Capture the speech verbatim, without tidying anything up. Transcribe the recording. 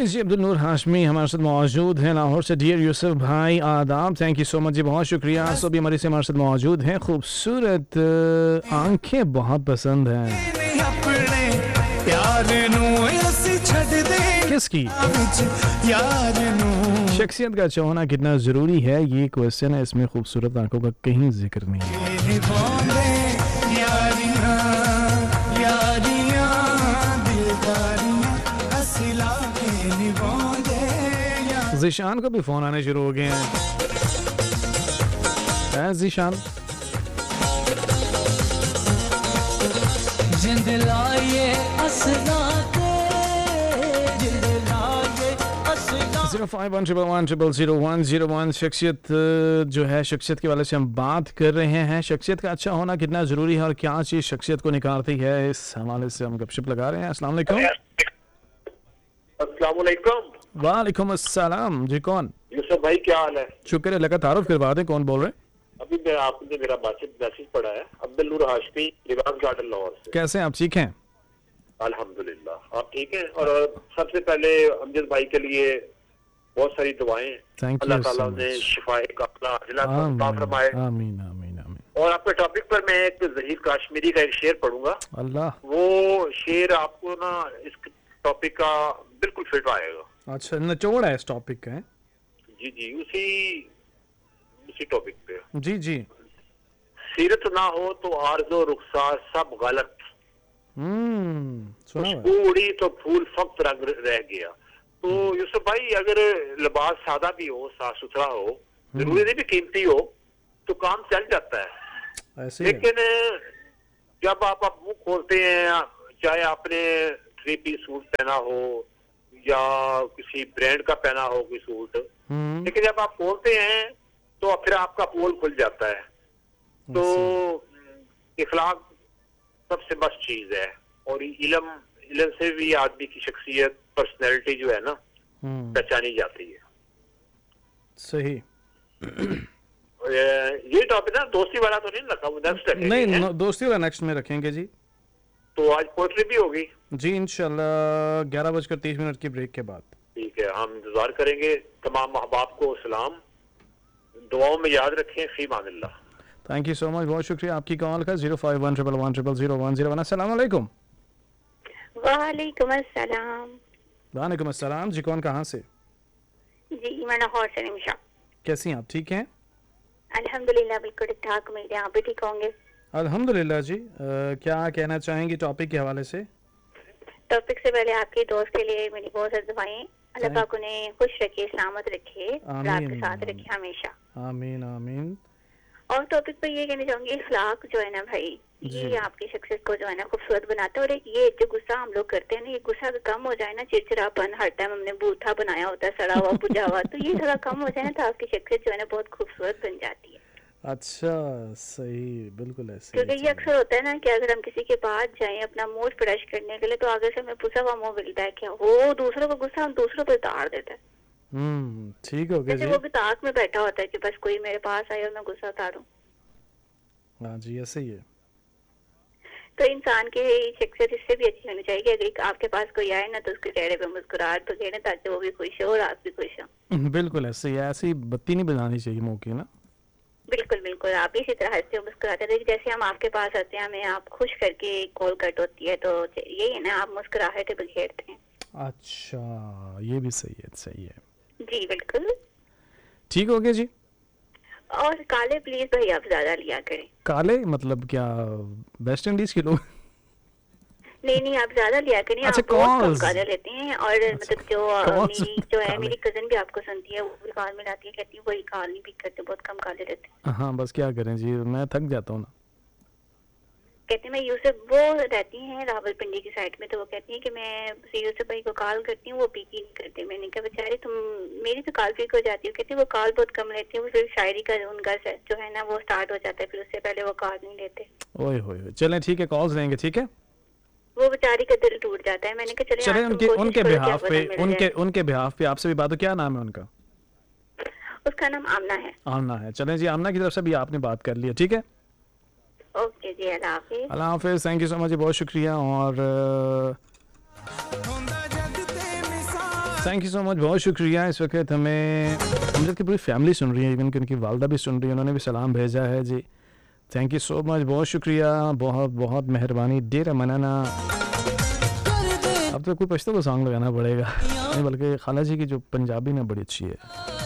जी अब्दुल नूर हाशमी हमारे साथ मौजूद हैं लाहौर से। डियर यूसुफ भाई आदाब, थैंक यू सो मच जी, बहुत शुक्रिया। सो भी हमारे से हमारे साथ मौजूद हैं। खूबसूरत आंखें बहुत पसंद हैं किसकी? शख्सियत का अच्छा होना कितना ज़रूरी है, ये क्वेश्चन है। इसमें खूबसूरत आंखों का कहीं जिक्र नहीं है। ज़ीशान को भी फ़ोन आने शुरू हो गए हैं। है Zeeshan? Zero five one triple one triple zero one zero one. शख्सियत जो है, शख्सियत के वाले से हम बात कर रहे हैं। शख्सियत का अच्छा होना कितना ज़रूरी है और क्या चीज़ शख्सियत को निखारती है, इस हवाले से हम गपशप लगा रहे हैं। अस्सलाम वालेकुम। अस्सलाम वालेकुम। वालेकुम अस्सलाम। जी कौन? यूसुफ भाई क्या हाल है? शुक्र है, लगा तारुफ करवा दें, कौन बोल रहे हैं? अभी मैं आपने मेरा मैसेज पढ़ा है। अब्दुल नूर हाशमी, लिबास गार्डन लाहौर से। कैसे हैं आप? ठीक हैं? अल्हम्दुलिल्लाह, आप ठीक हैं? और सबसे पहले अमजद भाई के लिए बहुत सारी दुआएं। अल्लाह ताला ने शिफाए कामिला अता फरमाए। आमीन आमीन आमीन। और आपके टॉपिक पर मैं एक ज़हीर काश्मीरी का एक शेर पढ़ूंगा। अल्लाह। वो शेर आपको ना इस टॉपिक का बिल्कुल फिट आएगा। अच्छा, निचोड़ है इस टॉपिक का? जी जी, उसी उसी टॉपिक पे। जी जी। सीरत ना हो तो आरज़ो रुखसार सब गलत। हम्म, खुशबू उड़ी तो फूल फक्त रंग रह गया। तो यूसुफ भाई, अगर लिबास सादा भी हो, साफ सुथरा हो, जरूरी नहीं भी कीमती हो, तो काम चल जाता है। ऐसे लेकिन जब आप आप मुंह खोलते हैं, चाहे आपने थ्री पीस सूट पहना हो या किसी ब्रांड का पहना हो कोई सूट, लेकिन जब आप खोलते हैं तो फिर आपका पोल खुल जाता है। तो इखलाक सबसे मस्त चीज है। और इल्म इल्म से भी आदमी की शख्सियत, पर्सनैलिटी जो है ना, पहचानी जाती है। सही। ये टॉपिक ना दोस्ती वाला तो नहीं रखा, नेक्स्ट रखेंगे। नहीं, न, दोस्ती वाला नेक्स्ट में रखेंगे जी। तो आज पोएट्री भी होगी जी इंशाल्लाह, ग्यारह बजकर तीस मिनट की ब्रेक के बाद। ठीक है, हम इंतजार करेंगे। तमाम अहबाब को सलाम, दुआओं में याद रखें। फी मानिल्लाह। थैंक यू सो मच, बहुत शुक्रिया आपकी कॉल का। Zero five one triple one triple zero one zero one. अस्सलाम वालेकुम। वालेकुम अस्सलाम। वालेकुम अस्सलाम। जी कौन, कहाँ से? जी मैं लाहौर से निमिशा। कैसी हैं आप? ठीक हैं? अल्हम्दुलिल्लाह, बिल्कुल ठीक ठाक। उम्मीद है आप भी ठीक होंगे। अल्हम्दुलिल्लाह जी। आ, क्या कहना चाहेंगी टॉपिक के हवाले से? टॉपिक से पहले आपके दोस्त के लिए मेरी बहुत सारी दुआएं। अल्लाह पाक उन्हें खुश रखे, सलामत रखे, आपके साथ रखे हमेशा। आमीन आमीन। और टॉपिक पे ये कहना चाहूंगी, इखलाक जो है ना भाई, ये आपकी शख्सियत को जो है ना खूबसूरत बनाता है। और एक ये जो गुस्सा हम लोग करते हैं ना, ये गुस्सा कम हो जाए ना, चिड़चिड़ापन, हर टाइम हमने बूथा बनाया होता है, सड़ा हुआ बुझा हुआ, तो ये थोड़ा कम हो जाए ना, तो आपकी शख्सियत जो है ना बहुत खूबसूरत बन जाती है। अच्छा, सही, बिल्कुल ऐसे। क्योंकि ये अक्सर होता है ना कि अगर हम किसी के पास जाएं अपना मूड फ्रेश करने के लिए, तो आगे से हमें पूछा हुआ मुंह मिलता है, क्या वो दूसरों को गुस्सा हम दूसरों पर उतार देता है। हम्म, ठीक हो गया जी। वो भी ताक में बैठा होता है कि बस कोई मेरे पास आए और मैं गुस्सा उतारूं। हाँ जी, ऐसे ही है। तो इंसान की शख्सियत इससे भी अच्छी होनी चाहिए कि अगर आपके पास कोई आए ना, तो उसके चेहरे पे मुस्कुराहट तो देना, ताकि वो भी खुश हो और आप भी खुश हो। बिल्कुल ऐसे ही है, ऐसी बत्ती नहीं बजानी चाहिए मुंह की ना। बिल्कुल बिल्कुल, आप इसी तरह हंसते हो, मुस्कुराते हैं। जैसे हम आपके पास आते हैं, हमें आप खुश करके कॉल कट होती है, तो यही है ना, आप मुस्कुराहट बिखेरते हैं। अच्छा, ये भी सही है, सही है जी बिल्कुल। ठीक हो गया जी। और काले प्लीज भाई आप ज्यादा लिया करें। काले मतलब क्या, वेस्ट इंडीज के लोग? नहीं नहीं, आप ज्यादा लिया करें। अच्छा, आप बहुत कम काले लेते हैं। और अच्छा, मतलब जो मेरी जो है मेरी कजन भी आपको सुनती है, वो भी काल में लाती है, कहती है वही काल नहीं भी करते, बहुत कम काले लेते हैं। हाँ, बस क्या करें जी, मैं थक जाता हूँ ना। कहते हैं मैं यूसुफ, वो रहती हैं रावलपिंडी की साइड में, तो वो कहती हैं कि मैं यूसुफ भाई को कॉल करती हूँ, वो पिक ही नहीं करते। मैंने कहा बेचारी तुम, मेरी तो कॉल पिक हो जाती है। कहती है वो कॉल बहुत कम लेती है, वो फिर शायरी का उनका जो है ना वो स्टार्ट हो जाता है, फिर उससे पहले वो कॉल नहीं लेते। ओए होए, चलें ठीक है, कॉल्स लेंगे, ठीक है। वो बेचारी का दिल टूट जाता है। मैंने कहा चले उनके उनके बिहाफ पे उनके उनके बिहाफ पे आपसे भी बात हो। क्या नाम है उनका? उसका नाम आमना है। आमना है, चलें जी, आमना की तरफ से भी आपने बात कर लिया, ठीक है। ओके जी, अल्लाह हाफिज़। अल्लाह हाफिज़, थैंक यू सो मच, बहुत शुक्रिया। और थैंक यू सो मच, बहुत शुक्रिया। इस वक्त हमें अमजद की पूरी फैमिली सुन रही है, इवन कि उनकी वालदा भी सुन रही है, उन्होंने भी सलाम भेजा है जी। थैंक यू सो मच, बहुत शुक्रिया, बहुत बहुत मेहरबानी। डेरा मनाना, अब तो कोई पछतो को सॉन्ग लगाना पड़ेगा, नहीं बल्कि खाला जी की जो पंजाबी ना बड़ी अच्छी है।